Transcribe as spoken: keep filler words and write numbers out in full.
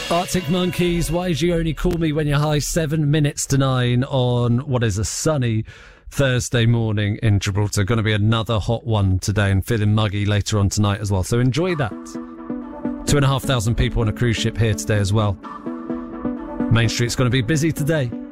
Arctic Monkeys, Why Did You Only Call Me When You're High? Seven minutes to nine on what is a sunny Thursday morning in Gibraltar. Going to be another hot one today and feeling muggy later on tonight as well. So enjoy that. Two and a half thousand people on a cruise ship here today as well. Main Street's going to be busy today.